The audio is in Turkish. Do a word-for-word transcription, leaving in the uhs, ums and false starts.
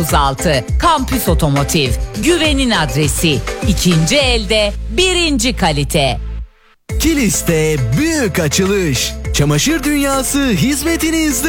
altı Kampüs Otomotiv, güvenin adresi, ikinci elde birinci kalite. Kilis'te büyük açılış. Çamaşır dünyası hizmetinizde.